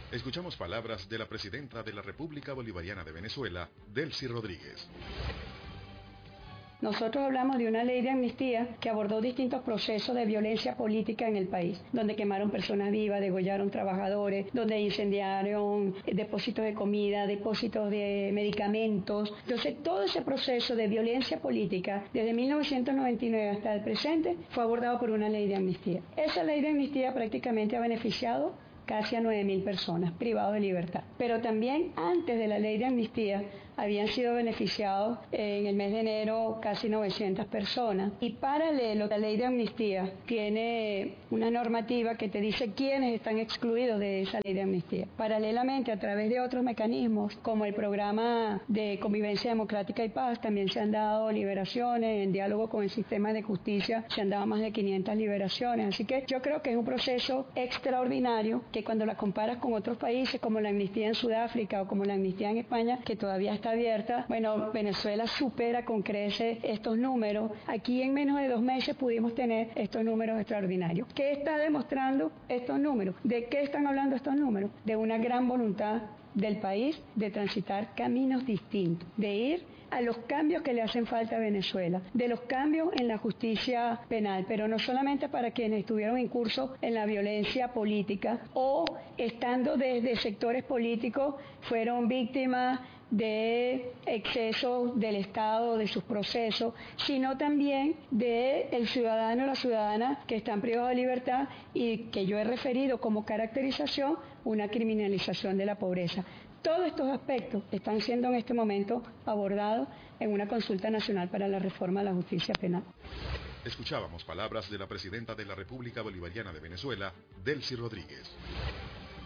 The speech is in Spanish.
Escuchamos palabras de la presidenta de la República Bolivariana de Venezuela, Delcy Rodríguez. Nosotros hablamos de una ley de amnistía que abordó distintos procesos de violencia política en el país, donde quemaron personas vivas, degollaron trabajadores, donde incendiaron depósitos de comida, depósitos de medicamentos. Entonces, todo ese proceso de violencia política, desde 1999 hasta el presente, fue abordado por una ley de amnistía. Esa ley de amnistía prácticamente ha beneficiado casi a 9.000 personas privados de libertad. Pero también antes de la ley de amnistía habían sido beneficiados en el mes de enero casi 900 personas. Y paralelo, la ley de amnistía tiene una normativa que te dice quiénes están excluidos de esa ley de amnistía. Paralelamente, a través de otros mecanismos, como el programa de convivencia democrática y paz, también se han dado liberaciones. En diálogo con el sistema de justicia se han dado más de 500 liberaciones. Así que yo creo que es un proceso extraordinario que cuando la comparas con otros países como la amnistía en Sudáfrica o como la amnistía en España, que todavía está abierta, bueno, Venezuela supera con creces estos números. Aquí en menos de 2 meses pudimos tener estos números extraordinarios. ¿Qué está demostrando estos números? ¿De qué están hablando estos números? De una gran voluntad del país de transitar caminos distintos, de ir a los cambios que le hacen falta a Venezuela, de los cambios en la justicia penal, pero no solamente para quienes estuvieron incursos en la violencia política o estando desde sectores políticos fueron víctimas de excesos del Estado, de sus procesos, sino también del ciudadano o la ciudadana que están privados de libertad y que yo he referido como caracterización una criminalización de la pobreza. Todos estos aspectos están siendo en este momento abordados en una consulta nacional para la reforma de la justicia penal. Escuchábamos palabras de la presidenta de la República Bolivariana de Venezuela, Delcy Rodríguez.